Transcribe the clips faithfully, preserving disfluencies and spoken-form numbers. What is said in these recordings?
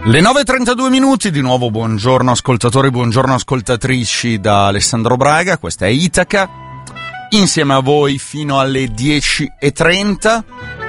Le nove e trentadue minuti, di nuovo buongiorno ascoltatori, buongiorno ascoltatrici da Alessandro Braga, questa è Itaca, insieme a voi fino alle dieci e trenta.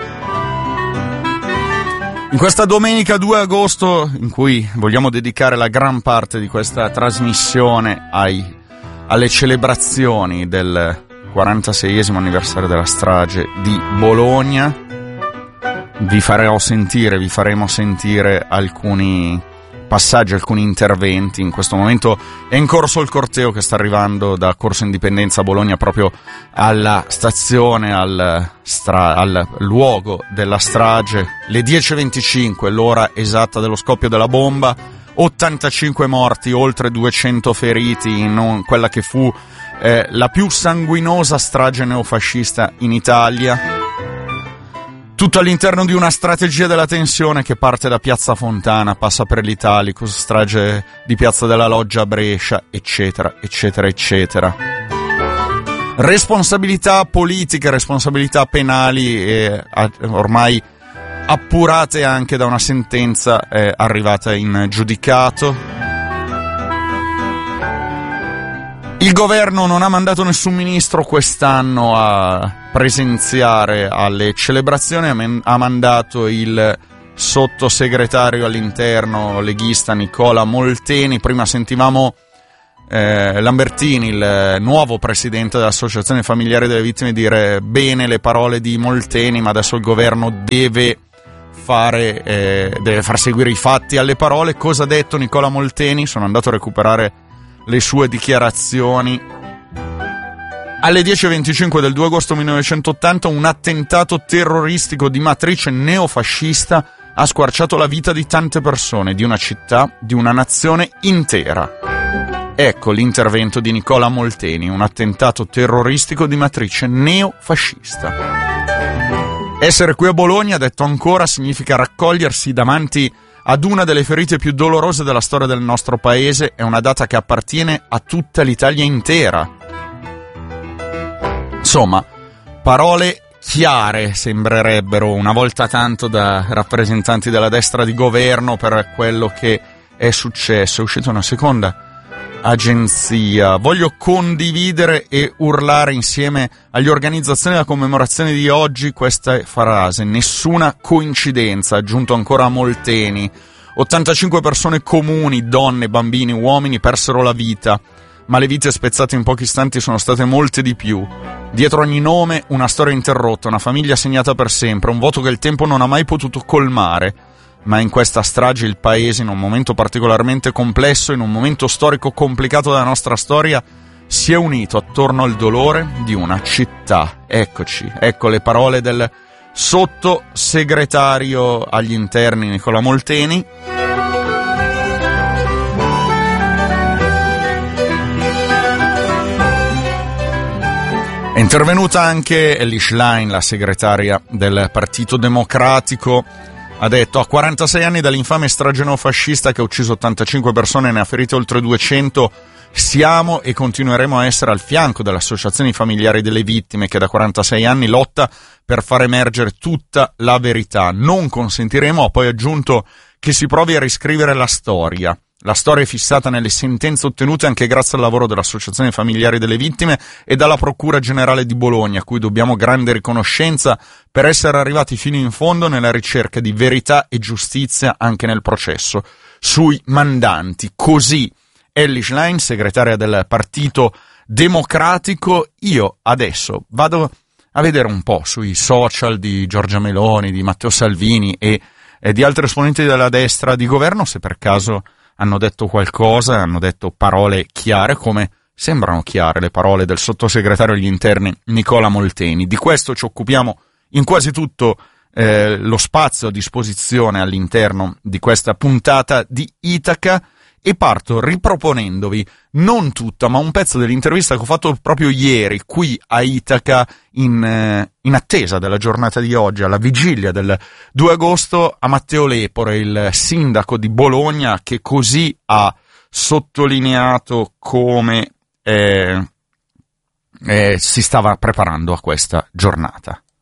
In questa domenica due agosto, in cui vogliamo dedicare la gran parte di questa trasmissione ai, alle celebrazioni del quarantaseiesimo anniversario della strage di Bologna, vi farò sentire, vi faremo sentire alcuni passaggi, alcuni interventi. In questo momento è in corso il corteo che sta arrivando da Corso Indipendenza a Bologna proprio alla stazione, al, stra- al luogo della strage. Le dieci e venticinque, l'ora esatta dello scoppio della bomba, ottantacinque morti, oltre duecento feriti in un, quella che fu eh, la più sanguinosa strage neofascista in Italia. Tutto all'interno di una strategia della tensione che parte da Piazza Fontana, passa per l'Italicus, strage di Piazza della Loggia a Brescia, eccetera, eccetera, eccetera. Responsabilità politiche, responsabilità penali eh, ormai appurate anche da una sentenza eh, arrivata in giudicato. Il governo non ha mandato nessun ministro quest'anno a presenziare alle celebrazioni, ha mandato il sottosegretario all'interno leghista Nicola Molteni. Prima sentivamo eh, Lambertini, il nuovo presidente dell'Associazione Familiari delle Vittime, dire bene le parole di Molteni, ma adesso il governo deve fare, eh, deve far seguire i fatti alle parole. Cosa ha detto Nicola Molteni? Sono andato a recuperare le sue dichiarazioni. Alle dieci e venticinque del due agosto millenovecentottanta un attentato terroristico di matrice neofascista ha squarciato la vita di tante persone, di una città, di una nazione intera. Ecco l'intervento di Nicola Molteni, un attentato terroristico di matrice neofascista. Essere qui a Bologna, ha detto ancora, significa raccogliersi davanti ad una delle ferite più dolorose della storia del nostro paese. È una data che appartiene a tutta l'Italia intera. Insomma, parole chiare sembrerebbero una volta tanto da rappresentanti della destra di governo per quello che è successo. È uscita una seconda agenzia. Voglio condividere e urlare insieme agli organizzazioni della commemorazione di oggi questa frase: nessuna coincidenza, ha aggiunto ancora Molteni. ottantacinque persone comuni, donne, bambini, uomini, persero la vita, ma le vite spezzate in pochi istanti sono state molte di più. Dietro ogni nome una storia interrotta, una famiglia segnata per sempre, un vuoto che il tempo non ha mai potuto colmare. Ma in questa strage il paese, in un momento particolarmente complesso, in un momento storico complicato della nostra storia, si è unito attorno al dolore di una città. Eccoci, ecco le parole del sottosegretario agli interni Nicola Molteni. È intervenuta anche Elly Schlein, la segretaria del Partito Democratico. Ha detto: a quarantasei anni dall'infame strage neofascista che ha ucciso ottantacinque persone e ne ha ferite oltre duecento, siamo e continueremo a essere al fianco delle associazioni familiari delle vittime che da quarantasei anni lotta per far emergere tutta la verità. Non consentiremo, ha poi aggiunto, che si provi a riscrivere la storia. La storia è fissata nelle sentenze ottenute anche grazie al lavoro dell'Associazione Familiari delle Vittime e dalla Procura Generale di Bologna, a cui dobbiamo grande riconoscenza per essere arrivati fino in fondo nella ricerca di verità e giustizia anche nel processo sui mandanti. Così Elly Schlein, segretaria del Partito Democratico. Io adesso vado a vedere un po' sui social di Giorgia Meloni, di Matteo Salvini e, e di altri esponenti della destra di governo, se per caso hanno detto qualcosa, hanno detto parole chiare, come sembrano chiare le parole del sottosegretario agli interni Nicola Molteni. Di questo ci occupiamo in quasi tutto eh, lo spazio a disposizione all'interno di questa puntata di Itaca, e parto riproponendovi non tutta, ma un pezzo dell'intervista che ho fatto proprio ieri qui a Itaca in, eh, in attesa della giornata di oggi, alla vigilia del due agosto, a Matteo Lepore, il sindaco di Bologna, che così ha sottolineato come eh, eh, si stava preparando a questa giornata.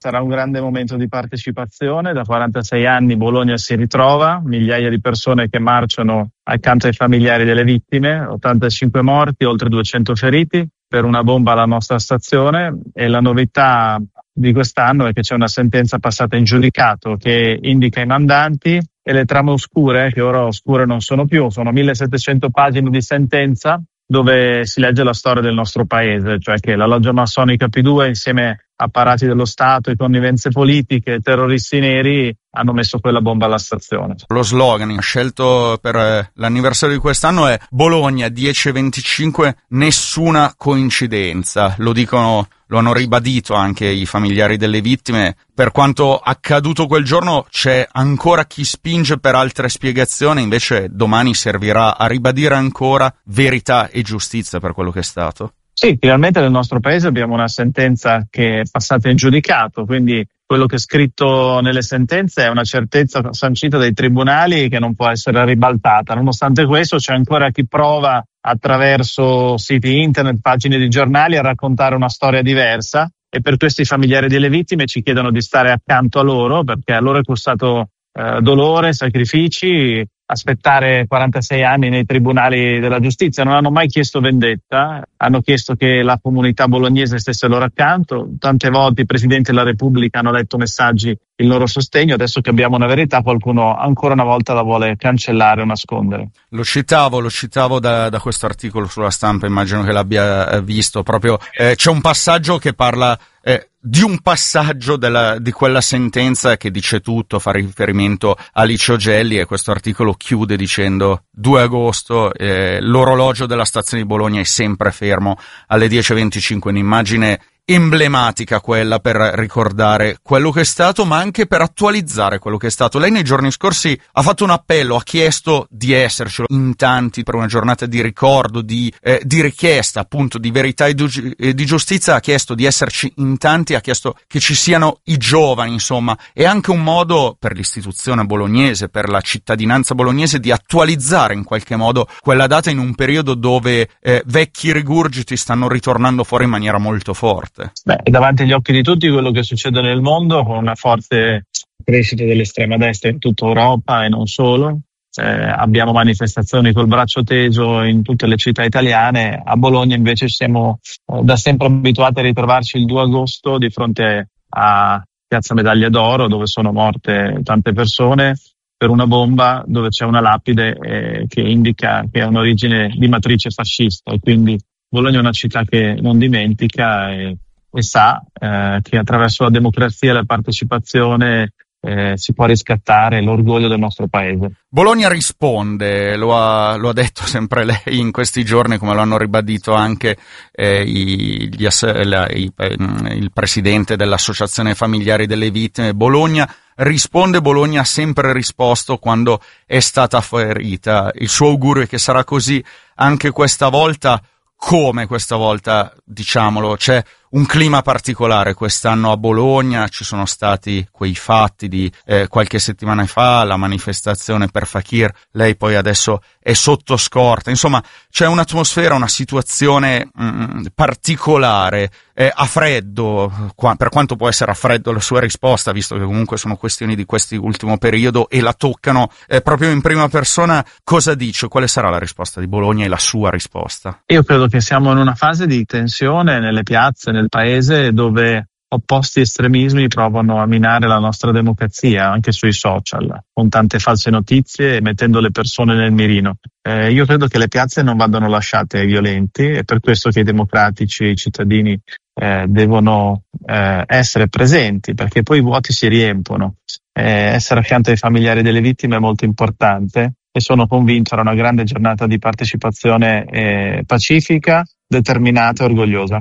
sarà un grande momento di partecipazione. Da quarantasei anni Bologna si ritrova, migliaia di persone che marciano accanto ai familiari delle vittime, ottantacinque morti, oltre duecento feriti per una bomba alla nostra stazione, e la novità di quest'anno è che c'è una sentenza passata in giudicato che indica i mandanti e le trame oscure, che ora oscure non sono più, sono millesettecento pagine di sentenza dove si legge la storia del nostro paese, cioè che la loggia massonica P due insieme a apparati dello Stato e connivenze politiche e terroristi neri hanno messo quella bomba alla stazione. Lo slogan scelto per eh, l'anniversario di quest'anno è Bologna dieci e venticinque, nessuna coincidenza. Lo dicono, lo hanno ribadito anche i familiari delle vittime. Per quanto accaduto quel giorno c'è ancora chi spinge per altre spiegazioni, invece domani servirà a ribadire ancora verità e giustizia per quello che è stato. Sì, finalmente nel nostro paese abbiamo una sentenza che è passata in giudicato, quindi quello che è scritto nelle sentenze è una certezza sancita dai tribunali che non può essere ribaltata. Nonostante questo c'è ancora chi prova attraverso siti internet, pagine di giornali a raccontare una storia diversa, e per questo i familiari delle vittime ci chiedono di stare accanto a loro, perché a loro è costato eh, dolore, sacrifici, aspettare quarantasei anni nei tribunali della giustizia. Non hanno mai chiesto vendetta, hanno chiesto che la comunità bolognese stesse loro accanto. Tante volte i presidenti della Repubblica hanno letto messaggi in loro sostegno. Adesso che abbiamo una verità, qualcuno ancora una volta la vuole cancellare o nascondere. Lo citavo, lo citavo da, da questo articolo sulla Stampa, immagino che l'abbia visto. Proprio eh, c'è un passaggio che parla eh, di un passaggio della, di quella sentenza che dice tutto, fa riferimento a Licio Gelli, e questo articolo chiude dicendo due agosto, eh, l'orologio della stazione di Bologna è sempre fermo alle dieci e venticinque, un'immagine emblematica quella per ricordare quello che è stato, ma anche per attualizzare quello che è stato. Lei nei giorni scorsi ha fatto un appello, ha chiesto di essercelo in tanti per una giornata di ricordo, di, eh, di richiesta appunto di verità e di, e di giustizia, ha chiesto di esserci in tanti, ha chiesto che ci siano i giovani, insomma. È anche un modo per l'istituzione bolognese, per la cittadinanza bolognese, di attualizzare in qualche modo quella data in un periodo dove eh, vecchi rigurgiti stanno ritornando fuori in maniera molto forte. Beh, è davanti agli occhi di tutti quello che succede nel mondo, con una forte crescita dell'estrema destra in tutta Europa e non solo. Eh, abbiamo manifestazioni col braccio teso in tutte le città italiane. A Bologna invece siamo eh, da sempre abituati a ritrovarci il due agosto di fronte a Piazza Medaglia d'Oro, dove sono morte tante persone per una bomba, dove c'è una lapide eh, che indica che ha un'origine di matrice fascista. E quindi Bologna è una città che non dimentica e e sa eh, che attraverso la democrazia e la partecipazione eh, si può riscattare l'orgoglio del nostro paese. Bologna risponde, lo ha, lo ha detto sempre lei in questi giorni, come lo hanno ribadito anche eh, i, gli, la, i, il presidente dell'Associazione Familiari delle Vittime. Bologna risponde, Bologna ha sempre risposto quando è stata ferita. Il suo augurio è che sarà così anche questa volta. Come questa volta, diciamolo, c'è un clima particolare quest'anno a Bologna, ci sono stati quei fatti di eh, qualche settimana fa, la manifestazione per Fakir, lei poi adesso è sotto scorta, insomma c'è un'atmosfera, una situazione mh, particolare, eh, a freddo, qua, per quanto può essere a freddo la sua risposta, visto che comunque sono questioni di quest'ultimo periodo e la toccano eh, proprio in prima persona. Cosa dice? Quale sarà la risposta di Bologna e la sua risposta? Io credo che siamo in una fase di tensione nelle piazze, nel paese, dove opposti estremismi provano a minare la nostra democrazia anche sui social, con tante false notizie e mettendo le persone nel mirino. Eh, io credo che le piazze non vadano lasciate ai violenti, è per questo che i democratici, i cittadini eh, devono eh, essere presenti, perché poi i vuoti si riempono. Eh, essere accanto ai familiari delle vittime è molto importante e sono convinto sarà una grande giornata di partecipazione eh, pacifica, determinata e orgogliosa.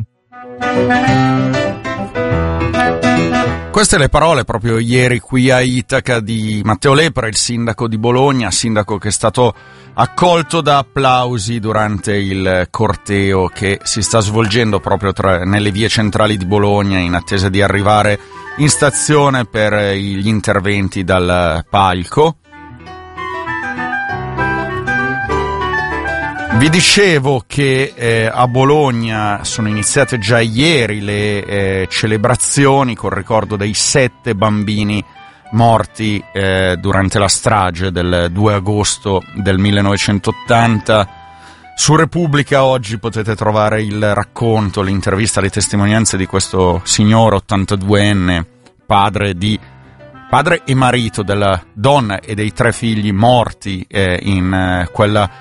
Queste le parole proprio ieri qui a Itaca di Matteo Lepra, il sindaco di Bologna, sindaco che è stato accolto da applausi durante il corteo che si sta svolgendo proprio tra, nelle vie centrali di Bologna, in attesa di arrivare in stazione per gli interventi dal palco. Vi dicevo che eh, a Bologna sono iniziate già ieri le eh, celebrazioni col ricordo dei sette bambini morti eh, durante la strage del due agosto del millenovecentottanta. Su Repubblica oggi potete trovare il racconto, l'intervista, le testimonianze di questo signore ottantaduenne, padre di padre e marito della donna e dei tre figli morti eh, in eh, quella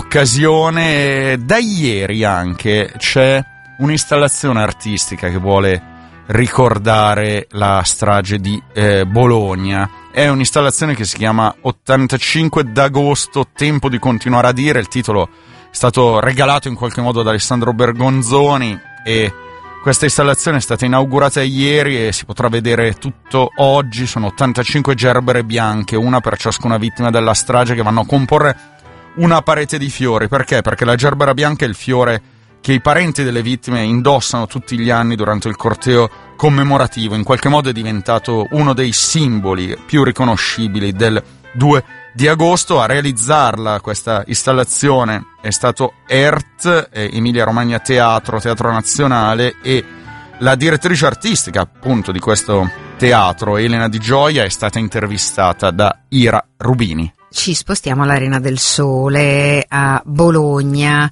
occasione. Da ieri anche c'è un'installazione artistica che vuole ricordare la strage di eh, Bologna. È un'installazione che si chiama ottantacinque d'agosto, tempo di continuare a dire. Il titolo è stato regalato in qualche modo da Alessandro Bergonzoni e questa installazione è stata inaugurata ieri e si potrà vedere tutto oggi. Sono ottantacinque gerbere bianche, una per ciascuna vittima della strage, che vanno a comporre una parete di fiori. Perché? Perché la gerbera bianca è il fiore che i parenti delle vittime indossano tutti gli anni durante il corteo commemorativo. In qualche modo è diventato uno dei simboli più riconoscibili del due di agosto. A realizzarla questa installazione è stato E R T, eh, Emilia Romagna Teatro, Teatro Nazionale, e la direttrice artistica appunto di questo teatro, Elena Di Gioia, è stata intervistata da Ira Rubini. Ci spostiamo all'Arena del Sole a Bologna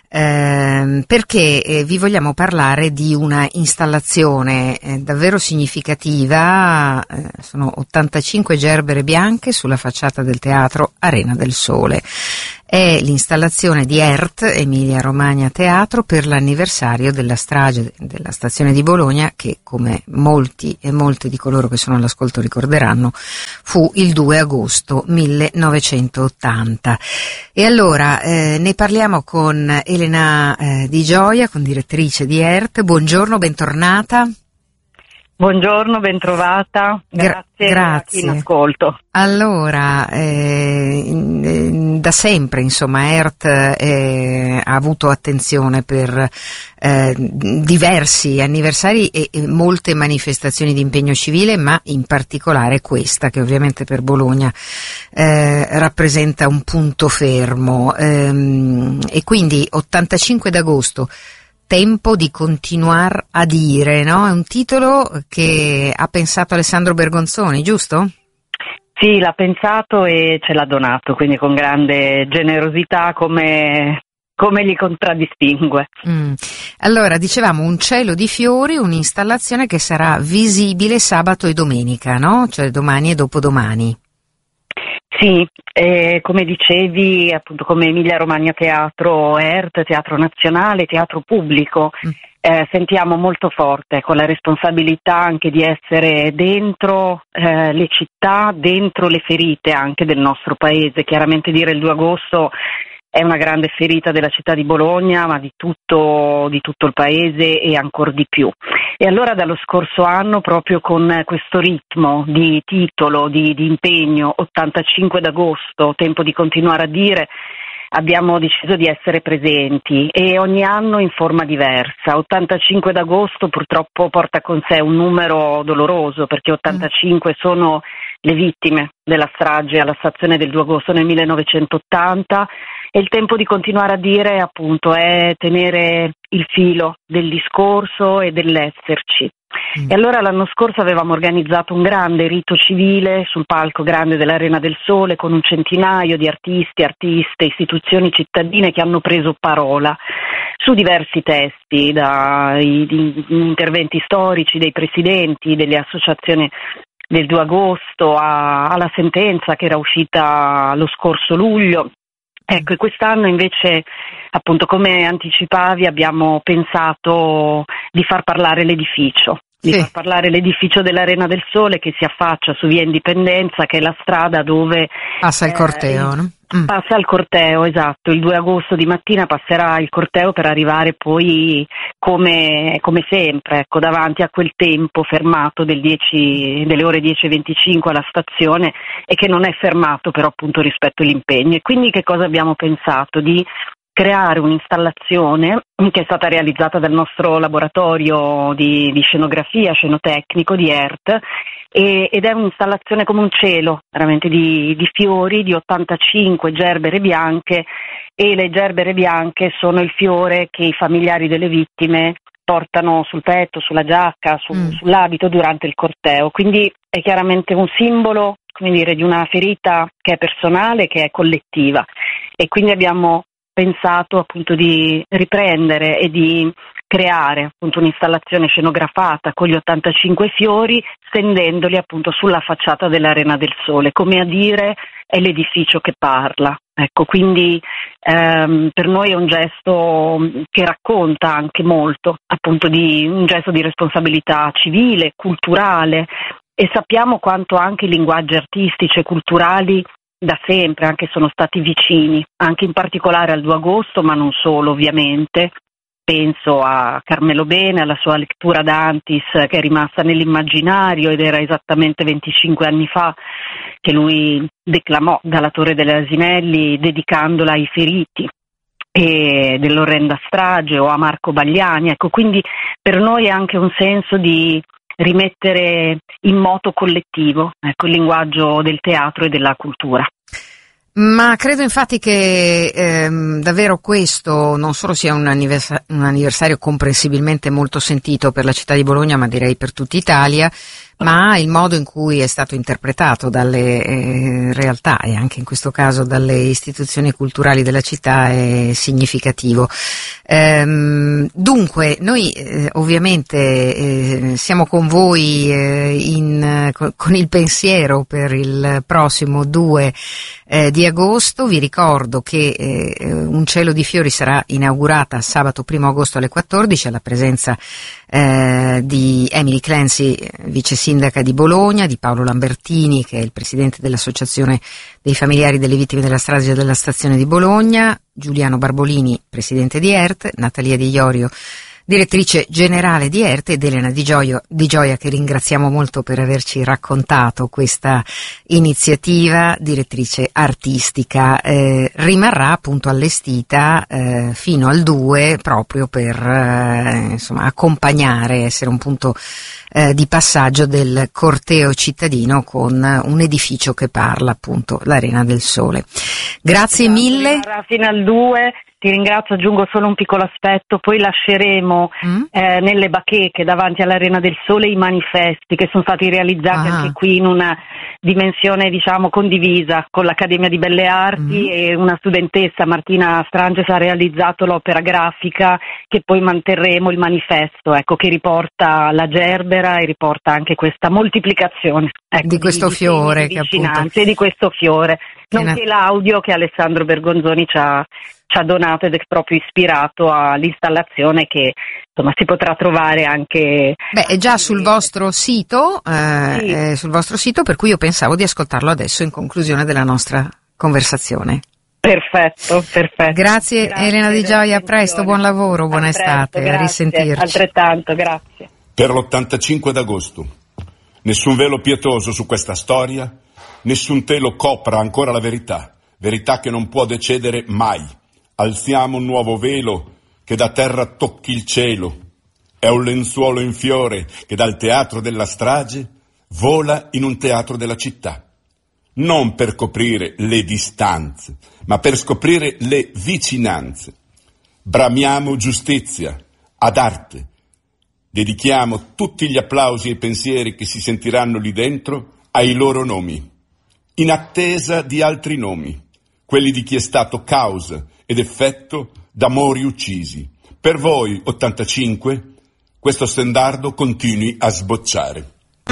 ehm, perché eh, vi vogliamo parlare di una installazione eh, davvero significativa. Eh, sono ottantacinque gerbere bianche sulla facciata del teatro Arena del Sole. È l'installazione di E R T, Emilia Romagna Teatro, per l'anniversario della strage della stazione di Bologna, che, come molti e molte di coloro che sono all'ascolto ricorderanno, fu il due agosto millenovecentottanta. E allora eh, ne parliamo con Elena eh, Di Gioia, con direttrice di E R T. Buongiorno, bentornata. Buongiorno, bentrovata, grazie, Gra- grazie. A chi in ascolto. Allora, eh, da sempre insomma E R T eh, ha avuto attenzione per eh, diversi anniversari e, e molte manifestazioni di impegno civile, ma in particolare questa, che ovviamente per Bologna eh, rappresenta un punto fermo, ehm, e quindi ottantacinque d'agosto, tempo di continuare a dire, no? È un titolo che ha pensato Alessandro Bergonzoni, giusto? Sì, l'ha pensato e ce l'ha donato, quindi con grande generosità, come, come li contraddistingue. Mm. Allora, dicevamo un cielo di fiori, un'installazione che sarà visibile sabato e domenica, no? Cioè domani e dopodomani. Sì, eh, come dicevi, appunto, come Emilia Romagna Teatro, E R T, Teatro Nazionale, Teatro Pubblico, mm. eh, sentiamo molto forte con la responsabilità anche di essere dentro eh, le città, dentro le ferite anche del nostro paese. Chiaramente dire il due agosto è una grande ferita della città di Bologna, ma di tutto, di tutto il paese e ancor di più. E allora dallo scorso anno, proprio con questo ritmo di titolo, di, di impegno, ottantacinque d'agosto, tempo di continuare a dire, abbiamo deciso di essere presenti, e ogni anno in forma diversa. ottantacinque d'agosto purtroppo porta con sé un numero doloroso, perché ottantacinque sono le vittime della strage alla stazione del due agosto nel millenovecentottanta, e il tempo di continuare a dire appunto è tenere il filo del discorso e dell'esserci. Mm. E allora l'anno scorso avevamo organizzato un grande rito civile sul palco grande dell'Arena del Sole, con un centinaio di artisti, artiste, istituzioni cittadine che hanno preso parola su diversi testi, dai interventi storici dei presidenti, delle associazioni del due agosto, a, alla sentenza che era uscita lo scorso luglio. Ecco, e quest'anno invece, appunto, come anticipavi, abbiamo pensato di far parlare l'edificio, di sì. far parlare l'edificio dell'Arena del Sole, che si affaccia su via Indipendenza, che è la strada dove passa il corteo, eh, no? Mm. Passa il corteo, esatto. Il due agosto di mattina passerà il corteo per arrivare poi come, come sempre, ecco, davanti a quel tempo fermato del dieci, delle ore dieci e venticinque alla stazione, e che non è fermato però appunto rispetto all'impegno. E quindi che cosa abbiamo pensato? Di creare un'installazione che è stata realizzata dal nostro laboratorio di, di scenografia, scenotecnico di E R T, e, ed è un'installazione come un cielo, veramente di, di fiori, di ottantacinque gerbere bianche, e le gerbere bianche sono il fiore che i familiari delle vittime portano sul petto, sulla giacca, su, mm. sull'abito durante il corteo. Quindi è chiaramente un simbolo, come dire, di una ferita che è personale, che è collettiva, e quindi abbiamo pensato appunto di riprendere e di creare appunto un'installazione scenografata con gli ottantacinque fiori, stendendoli appunto sulla facciata dell'Arena del Sole, come a dire è l'edificio che parla. Ecco, quindi ehm, per noi è un gesto che racconta anche molto, appunto di un gesto di responsabilità civile, culturale, e sappiamo quanto anche i linguaggi artistici e culturali da sempre anche sono stati vicini, anche in particolare al due agosto, ma non solo ovviamente. Penso a Carmelo Bene, alla sua lettura d'Antis che è rimasta nell'immaginario, ed era esattamente venticinque anni fa che lui declamò dalla Torre delle Asinelli dedicandola ai feriti e dell'orrenda strage, o a Marco Bagliani. Ecco, quindi per noi è anche un senso di rimettere in moto collettivo, ecco, il linguaggio del teatro e della cultura. Ma credo infatti che ehm, davvero questo non solo sia un, anniversa- un anniversario comprensibilmente molto sentito per la città di Bologna, ma direi per tutta Italia, ma il modo in cui è stato interpretato dalle eh, realtà e anche in questo caso dalle istituzioni culturali della città è significativo. Ehm, dunque, noi eh, ovviamente eh, siamo con voi eh, in, con, con il pensiero per il prossimo due eh, di agosto. Vi ricordo che eh, Un cielo di fiori sarà inaugurata sabato primo agosto alle quattordici alla presenza eh, di Emily Clancy, vice sindaca di Bologna, di Paolo Lambertini, che è il presidente dell'Associazione dei familiari delle vittime della strage della stazione di Bologna, Giuliano Barbolini, presidente di E R T, Natalia Di Iorio, direttrice generale di E R T, ed Elena Di Gioia, Di Gioia, che ringraziamo molto per averci raccontato questa iniziativa, direttrice artistica. Eh, rimarrà appunto allestita eh, fino al due proprio per eh, insomma accompagnare, essere un punto eh, di passaggio del corteo cittadino con un edificio che parla, appunto l'Arena del Sole. Grazie mille. Rimarrà fino al due. Ti ringrazio, aggiungo solo un piccolo aspetto, poi lasceremo mm? eh, nelle bacheche davanti all'Arena del Sole i manifesti che sono stati realizzati ah. anche qui in una dimensione, diciamo, condivisa con l'Accademia di Belle Arti, mm. e una studentessa, Martina Stranges, ha realizzato l'opera grafica che poi manterremo, il manifesto, ecco, che riporta la gerbera e riporta anche questa moltiplicazione, ecco, di questo di, fiore, di che appunto e di questo fiore, nonché che l'audio che Alessandro Bergonzoni ci ha ci ha donato ed è proprio ispirato all'installazione che insomma si potrà trovare anche. Beh, è già sul vostro sito, eh, sì. è sul vostro sito, per cui io pensavo di ascoltarlo adesso in conclusione della nostra conversazione. Perfetto, perfetto. Grazie, grazie Elena Di Gioia, a presto, buon lavoro, buona presto, estate, grazie, a risentirci. Altrettanto, grazie. Per l'ottantacinque d'agosto, nessun velo pietoso su questa storia, nessun telo copra ancora la verità, verità che non può decedere mai. Alziamo un nuovo velo che da terra tocchi il cielo. È un lenzuolo in fiore che dal teatro della strage vola in un teatro della città. Non per coprire le distanze, ma per scoprire le vicinanze. Bramiamo giustizia ad arte. Dedichiamo tutti gli applausi e i pensieri che si sentiranno lì dentro ai loro nomi, in attesa di altri nomi, quelli di chi è stato causa ed effetto d'amori uccisi. Per voi, ottantacinque, questo stendardo continui a sbocciare.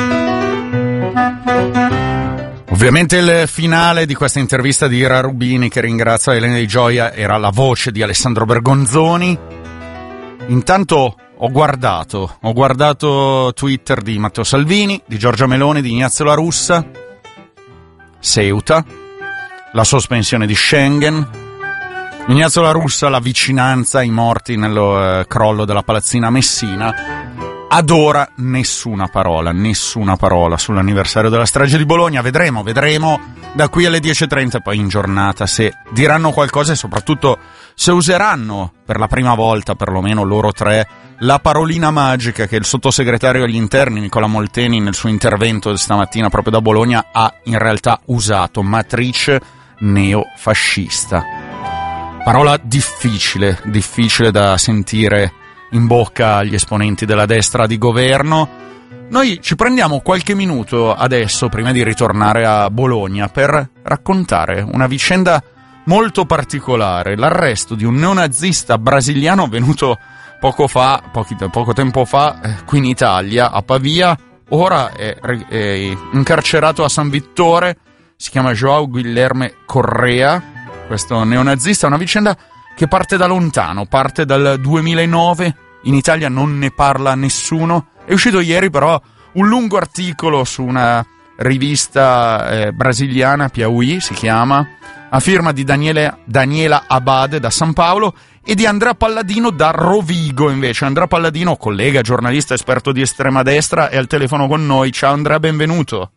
Ovviamente il finale di questa intervista di Ira Rubini, che ringrazia Elena Di Gioia, era la voce di Alessandro Bergonzoni. Intanto ho guardato, ho guardato Twitter di Matteo Salvini, di Giorgia Meloni, di Ignazio La Russa, Ceuta, la sospensione di Schengen, Ignazio La Russa, la vicinanza ai morti nello eh, crollo della palazzina a Messina. Ad ora nessuna parola, nessuna parola sull'anniversario della strage di Bologna. Vedremo, vedremo da qui alle dieci e trenta poi in giornata, se diranno qualcosa e soprattutto se useranno per la prima volta, perlomeno loro tre, la parolina magica che il sottosegretario agli interni Nicola Molteni nel suo intervento stamattina proprio da Bologna ha in realtà usato: matrice neofascista. Parola difficile, difficile da sentire in bocca agli esponenti della destra di governo. Noi ci prendiamo qualche minuto adesso, prima di ritornare a Bologna, per raccontare una vicenda molto particolare: l'arresto di un neonazista brasiliano avvenuto poco fa, pochi, poco tempo fa, eh, qui in Italia, a Pavia. Ora è, è incarcerato a San Vittore. Si chiama João Guilherme Correa, questo neonazista. È una vicenda che parte da lontano, parte dal duemilanove. In Italia non ne parla nessuno. È uscito ieri però un lungo articolo su una rivista eh, brasiliana, Piauí si chiama, a firma di Daniele, Daniela Abade da San Paolo e di Andrea Palladino da Rovigo invece. Andrea Palladino, collega, giornalista, esperto di estrema destra, è al telefono con noi. Ciao Andrea, benvenuto.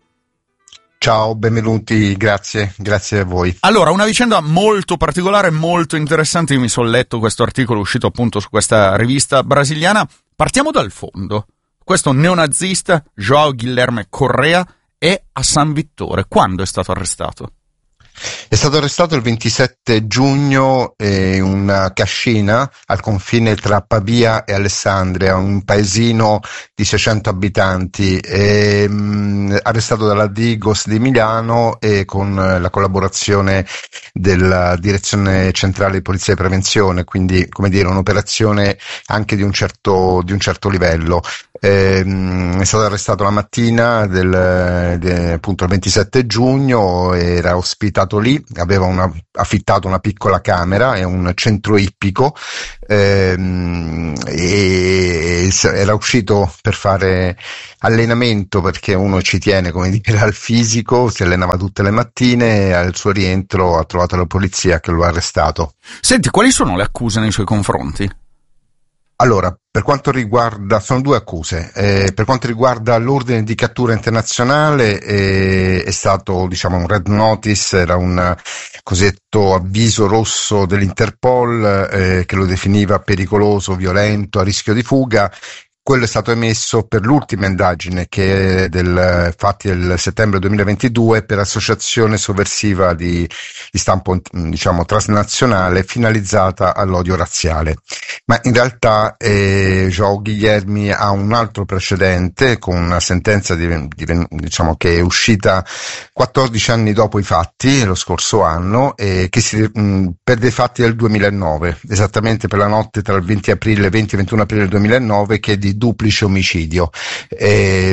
Ciao, benvenuti, grazie, grazie a voi. Allora, una vicenda molto particolare, molto interessante. Io mi sono letto questo articolo uscito appunto su questa rivista brasiliana. Partiamo dal fondo. Questo neonazista, João Guilherme Correa, è a San Vittore. Quando è stato arrestato? È stato arrestato il ventisette giugno in una cascina al confine tra Pavia e Alessandria, un paesino di seicento abitanti, e, mh, arrestato dalla Digos di Milano e con la collaborazione della Direzione Centrale di Polizia di Prevenzione, quindi come dire un'operazione anche di un certo, di un certo livello. È stato arrestato la mattina del, de, appunto il ventisette giugno, era ospitato lì, aveva una, affittato una piccola camera e un centro ippico, ehm, e era uscito per fare allenamento, perché uno ci tiene, come dire, al fisico, si allenava tutte le mattine e al suo rientro ha trovato la polizia che lo ha arrestato. Senti, quali sono le accuse nei suoi confronti? Allora, per quanto riguarda, sono due accuse. Eh, per quanto riguarda l'ordine di cattura internazionale, eh, è stato, diciamo, un red notice, era un cosiddetto avviso rosso dell'Interpol, eh, che lo definiva pericoloso, violento, a rischio di fuga. Quello è stato emesso per l'ultima indagine, che è del fatti del settembre duemilaventidue, per associazione sovversiva di, di stampo, diciamo, transnazionale finalizzata all'odio razziale. Ma in realtà eh, João Guilherme ha un altro precedente, con una sentenza di, di, diciamo, che è uscita quattordici anni dopo i fatti, lo scorso anno, e che si, mh, per dei fatti del duemilanove, esattamente per la notte tra il venti aprile e venti ventuno aprile del duemilanove, che è di duplice omicidio. E,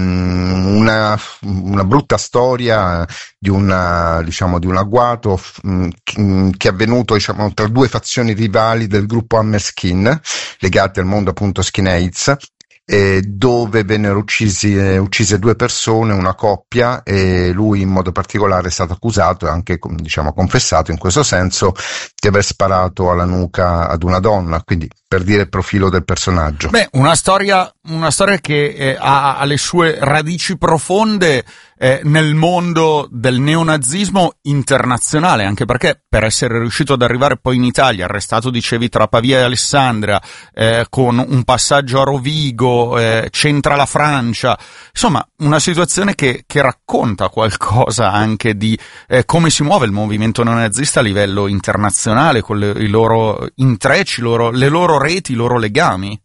um, una, una brutta storia di una, diciamo, di un agguato um, che è avvenuto, diciamo, tra due fazioni rivali del gruppo Hammerskin, legate al mondo appunto skinheads, eh, dove vennero uccisi, eh, uccise due persone, una coppia, e lui in modo particolare è stato accusato e anche, diciamo, confessato in questo senso di aver sparato alla nuca ad una donna, quindi per dire il profilo del personaggio. Beh, una storia, una storia che eh, ha, ha le sue radici profonde eh, nel mondo del neonazismo internazionale, anche perché per essere riuscito ad arrivare poi in Italia, arrestato, dicevi, tra Pavia e Alessandria, eh, con un passaggio a Rovigo, eh, c'entra la Francia, insomma una situazione che, che racconta qualcosa anche di eh, come si muove il movimento neonazista a livello internazionale, con le, i loro intrecci, loro, le loro reti, i loro legami.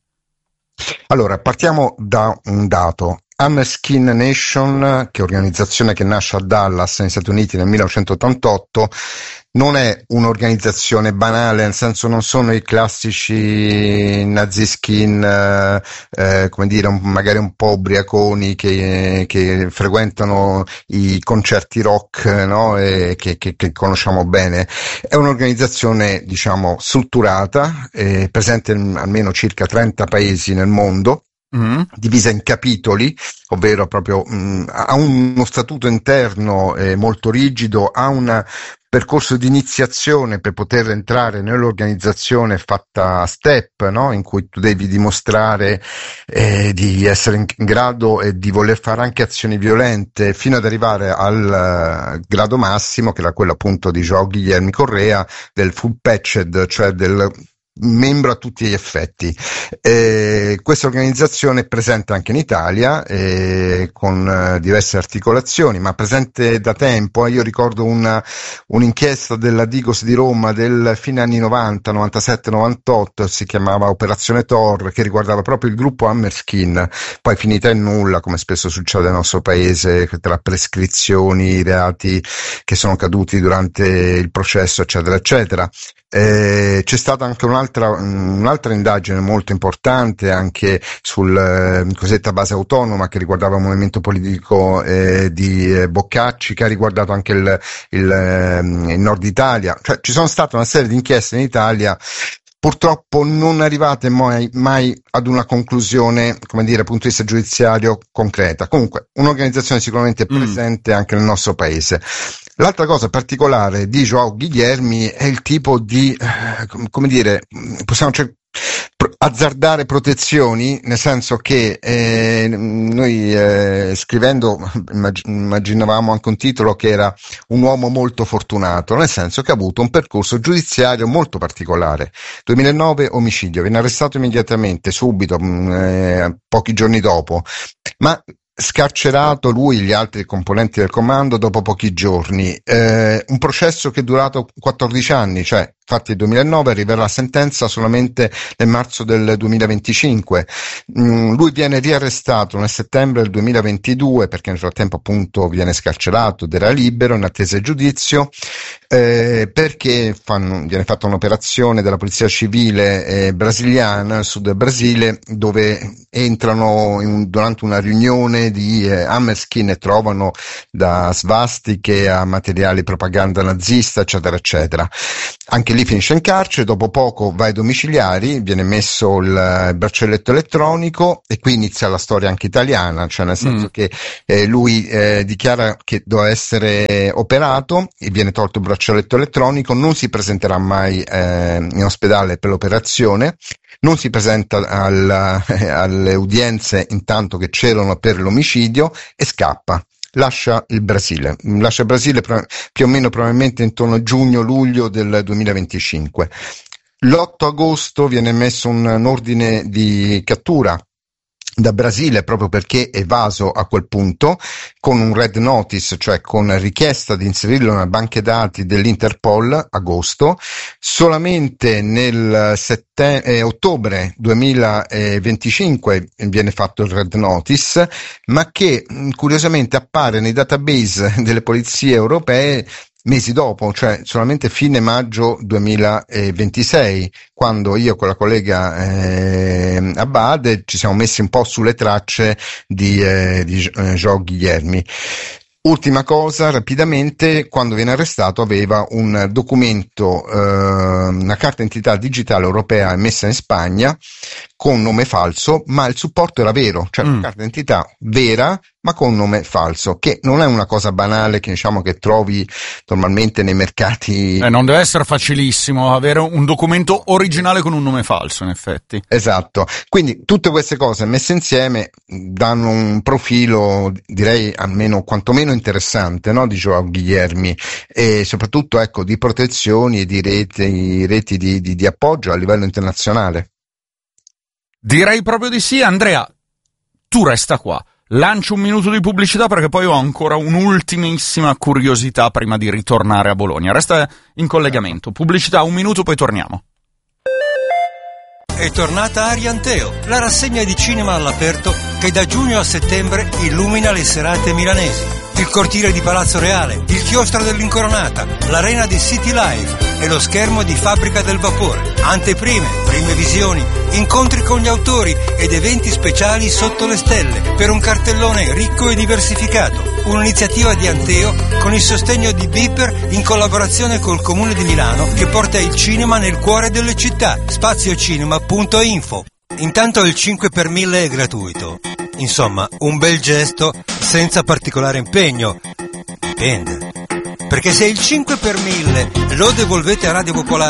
Allora, partiamo da un dato. Hammerskin Nation, che è organizzazione che nasce a Dallas negli Stati Uniti nel millenovecentottantotto, non è un'organizzazione banale, nel senso non sono i classici naziskin, eh, eh, come dire, un, magari un po' ubriaconi che, che frequentano i concerti rock, no? E che, che, che conosciamo bene. È un'organizzazione, diciamo, strutturata, eh, presente in almeno circa trenta paesi nel mondo, Mm. divisa in capitoli, ovvero proprio mh, ha uno statuto interno eh, molto rigido, ha una percorso di iniziazione per poter entrare nell'organizzazione fatta a step, no? In cui tu devi dimostrare eh, di essere in grado e di voler fare anche azioni violente fino ad arrivare al uh, grado massimo, che era quello appunto di João Guilherme Correa, del full patched, cioè del membro a tutti gli effetti. Eh, questa organizzazione è presente anche in Italia eh, con eh, diverse articolazioni, ma presente da tempo. Io ricordo una, un'inchiesta della Digos di Roma del fine anni novanta, novantasette novantotto, si chiamava Operazione Thor, che riguardava proprio il gruppo Hammerskin, poi finita in nulla, come spesso succede nel nostro paese, tra prescrizioni, reati che sono caduti durante il processo, eccetera eccetera. Eh, c'è stata anche un'altra, un'altra indagine molto importante anche sul eh, cosiddetta base autonoma, che riguardava il movimento politico eh, di eh, Boccacci, che ha riguardato anche il, il, eh, il nord Italia. Cioè, ci sono state una serie di inchieste in Italia, purtroppo non arrivate mai, mai ad una conclusione, come dire, dal punto di vista giudiziario concreta. Comunque, un'organizzazione sicuramente mm. presente anche nel nostro paese. L'altra cosa particolare di João Guilherme è il tipo di, eh, come dire, possiamo cer- azzardare protezioni, nel senso che eh, noi eh, scrivendo immag- immaginavamo anche un titolo che era un uomo molto fortunato, nel senso che ha avuto un percorso giudiziario molto particolare. duemilanove omicidio, viene arrestato immediatamente, subito, eh, pochi giorni dopo, ma scarcerato lui e gli altri componenti del comando dopo pochi giorni. Eh, un processo che è durato quattordici anni, cioè infatti nel duemilanove arriverà la sentenza solamente nel marzo del duemilaventicinque. Mm, lui viene riarrestato nel settembre del duemilaventidue, perché nel frattempo appunto viene scarcerato ed era libero in attesa di giudizio, eh, perché fanno, viene fatta un'operazione della polizia civile eh, brasiliana nel sud del Brasile, dove entrano in, durante una riunione di eh, Hammerskin e trovano da svastiche a materiali propaganda nazista, eccetera eccetera. Anche lì finisce in carcere, dopo poco va ai domiciliari, viene messo il braccialetto elettronico e qui inizia la storia anche italiana, cioè nel senso mm. che eh, lui eh, dichiara che doveva essere operato e viene tolto il braccialetto elettronico, non si presenterà mai eh, in ospedale per l'operazione, non si presenta al, eh, alle udienze intanto che c'erano per l'omicidio e scappa. Lascia il Brasile, lascia il Brasile più o meno probabilmente intorno a giugno-luglio del duemilaventicinque. L'otto agosto viene emesso un, un ordine di cattura da Brasile proprio perché evaso a quel punto, con un red notice, cioè con richiesta di inserirlo nella banca dati dell'Interpol, agosto. Solamente nel sette, eh, ottobre duemilaventicinque viene fatto il red notice, ma che curiosamente appare nei database delle polizie europee mesi dopo, cioè solamente fine maggio duemilaventisei, quando io con la collega eh, Abade ci siamo messi un po' sulle tracce di, eh, di eh, João Guilherme. Ultima cosa, rapidamente, quando viene arrestato aveva un documento, eh, una carta d'identità digitale europea emessa in Spagna con nome falso, ma il supporto era vero, cioè mm. una carta d'identità vera ma con nome falso, che non è una cosa banale che diciamo che trovi normalmente nei mercati. Eh, non deve essere facilissimo avere un documento originale con un nome falso, in effetti. Esatto, quindi tutte queste cose messe insieme danno un profilo, direi almeno quantomeno interessante, no, di João Guilherme, e soprattutto ecco di protezioni e di reti, reti di, di, di appoggio a livello internazionale. Direi proprio di sì. Andrea, tu resta qua. Lancio un minuto di pubblicità perché poi ho ancora un'ultimissima curiosità prima di ritornare a Bologna. Resta in collegamento. Pubblicità, un minuto, poi torniamo. È tornata Arianteo, la rassegna di cinema all'aperto che da giugno a settembre illumina le serate milanesi. Il cortile di Palazzo Reale, il chiostro dell'Incoronata, l'arena di City Life e lo schermo di Fabbrica del Vapore. Anteprime, prime visioni, incontri con gli autori ed eventi speciali sotto le stelle per un cartellone ricco e diversificato. Un'iniziativa di Anteo con il sostegno di Beeper in collaborazione col Comune di Milano che porta il cinema nel cuore delle città. spaziocinema punto info. Intanto il cinque per mille è gratuito. Insomma, un bel gesto senza particolare impegno. Dipende. perché se il cinque per mille lo devolvete a Radio Popolare